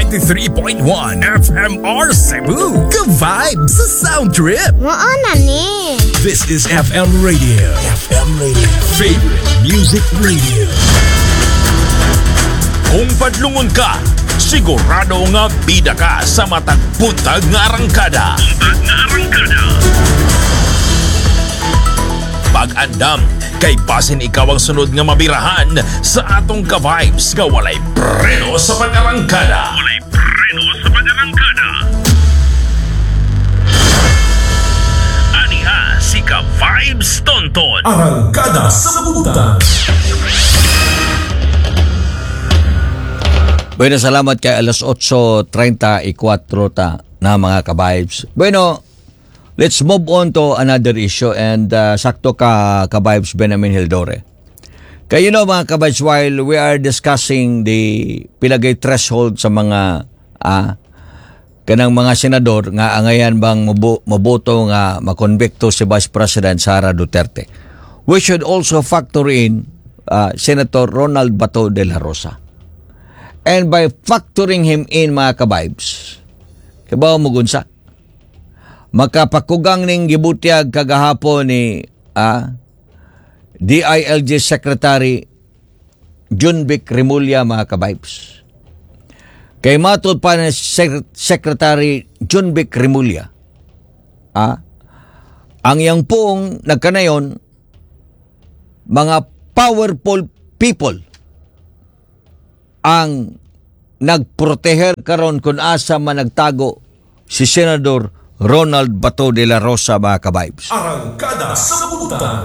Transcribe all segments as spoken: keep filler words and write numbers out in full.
ninety-three point one F M R Cebu. Ka-vibe sa sound trip. Maana ni. This is F M Radio. F M Radio. Favorite music radio. Kung padlungon ka, sigurado nga bida ka sa matag buntag nga arangkada. Buntag nga arangkada. Pag-andam, kay basin ikaw ang sunod nga mabirahan sa atong ka-vibes nga walay preno sa pag-arangkada. Walay preno sa pag-arangkada. Aniha si ka-vibes Tonton. Arangkada sa buntag. Bueno, salamat kay alas eight thirty-four ta na mga ka-vibes. Bueno, let's move on to another issue and uh, sakto ka ka-vibes Benjamin Hildore. Kaya you know mga ka-vibes, while we are discussing the pilagay threshold sa mga ah, kanang mga senador nga angayan bang mabu- maboto nga makonbikto si Vice President Sara Duterte, we should also factor in uh, Senator Ronald Bato de la Rosa. And by factoring him in mga ka-vibes, kabaw mo gunsa, makapakugang ning gibutiag kagahapon ni ah, D I L G Secretary Junvic Remulla mga ka-vibes. Kay matod pa ni Sec- Secretary Junvic Remulla, ah, ang yang poong nagkanayon, mga powerful people ang nagproteher karon kung asa man nagtago si Senador Ronald Bato de la Rosa mga ka-vibes. Arangkada sa buntag.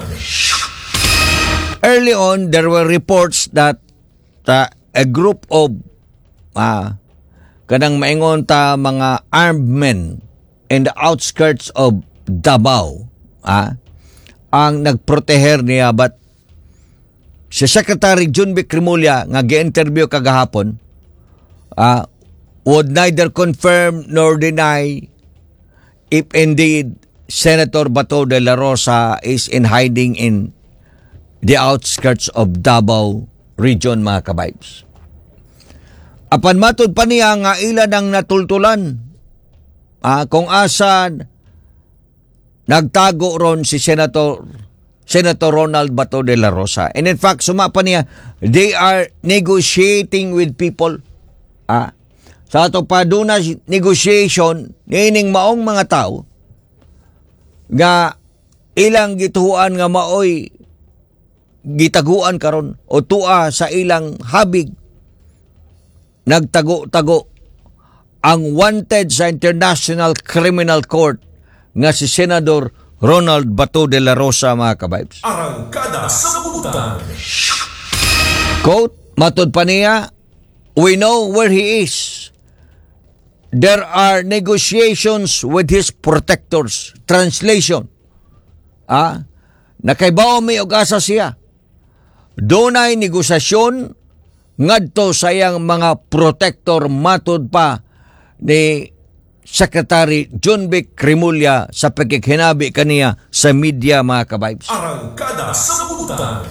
Early on, there were reports that uh, a group of uh, kanang maingon ta mga armed men in the outskirts of Davao uh, ang nagproteher niya, but si Secretary Junvic Remulla nga gi-interview kagahapon uh, would neither confirm nor deny if indeed Senator Bato de la Rosa is in hiding in the outskirts of Davao region mga ka-vibes. Apan matod pa niya nga ilan ang natultulan uh, kung asan nagtago ron si Senator Senator Ronald Bato de la Rosa. And in fact, sumapa niya, they are negotiating with people. Ah, sa ato pa doon na negotiation, nining maong mga tao, nga ilang gituhuan nga maoy gitaguan karon o tua sa ilang habig, nagtago-tago ang wanted sa International Criminal Court nga si Senador Ronald Bato de la Rosa mga ka-vibes. Arangkada sa buntag. Quote, matod pa niya, we know where he is. There are negotiations with his protectors. Translation, ah, nakaibaw may ugasa siya. Dunay negosasyon ngadto sa iyang mga protector matod pa ni Secretary Junvic Remulla sa pagkikinabi kaniya sa media mga ka-vibes. Arangkada sa buntag.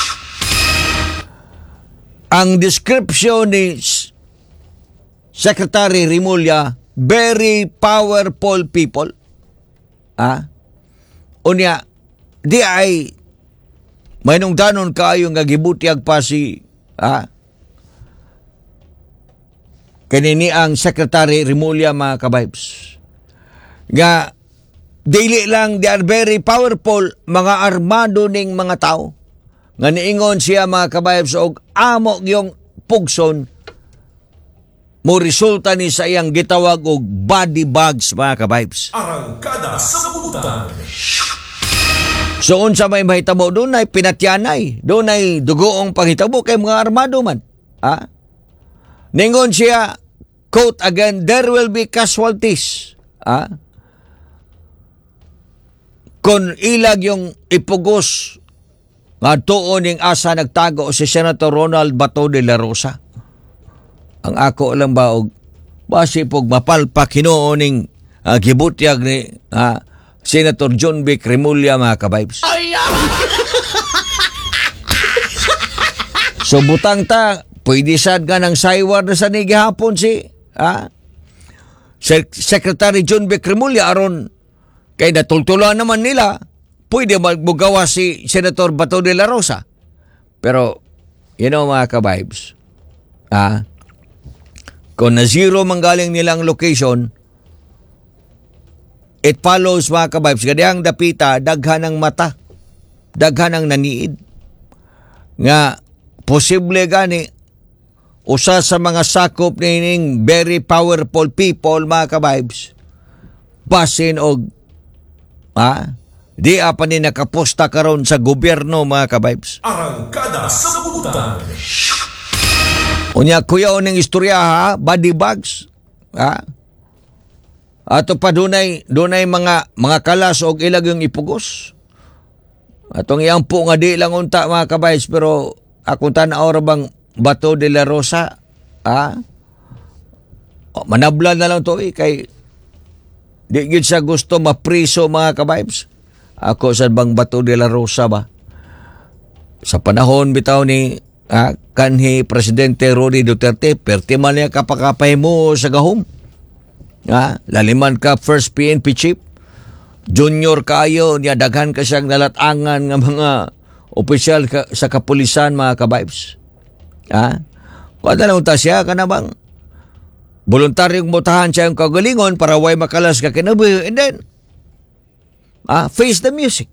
Ang description ni Secretary Remulla, very powerful people. Ah? Unya, di ay may nung danon kayo nga gibutiag pa si ah, kanini ang Secretary Remulla mga ka-vibes. Nga, daily lang, they are very powerful, mga armado ning mga tao. Nga niingon siya mga ka-vibes, og amo yung pugson, mo resulta ni sa iyang gitawag og body bags mga ka-vibes. Arangkada sa buntag. So unsa may mahitabo, doon ay pinatyanay, doon ay dugoong panghitabo kay mga armado man. Ah? Ningon siya, quote again, there will be casualties. Ah? Kung ilag yung ipugos nga tuon ning asa nagtago si Senator Ronald Bato de la Rosa. Ang ako lang ba og basi pog mapalpak hinuon ning uh, gibutyag ni uh, Senator Junvic Remulla mga ka-vibes. So butang ta, pwede sad ka ng saywar na sa nigihapon si Ah, Sec- Secretary John B. Cremulya aron kay natultulan naman nila, pwede magbugawa si Senator Bato de la Rosa. Pero, you know mga ka-vibes, ah, kung na zero manggaling nilang location, it follows mga ka-vibes, kadiyang dapita, daghan ng mata, daghan ng naniid. Nga, posible gani, usa sa mga sakop nining very powerful people, mga ka-vibes, basin og, ha, di apa ni nakaposta karon sa gobyerno, mga ka-vibes. Arangkada sa Kabuutan. Unya, kuya uning istorya, ha, body bags, ha, ato pa dunay, dunay mga, mga kalas og ilag yung ipugos. Atong iyang po nga di lang unta mga kabays, pero akong tanaw ra bang Bato de la Rosa, ah? O, manabla na lang to eh, kay di gid siya gusto mapriso mga kabays. Ako sa bang Bato de la Rosa ba? Sa panahon bitaw ni ah, kanhi Presidente Roddy Duterte, perti man niya kapakapay mo sa gahom. Ah, laliman ka first P N P chief. Junior kayo, niya daghan ka siyang nalatangan ng mga opisyal ka, sa kapulisan, mga ka-vibes. Ha? Kung ano lang siya, ka na bang voluntaryong mutahan siya yung kagalingon para way makalas ka kinabuhi. And then, ah, face the music.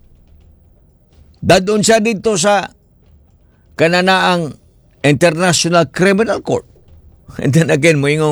Dadon siya dito sa kananaang International Criminal Court. And then again, mo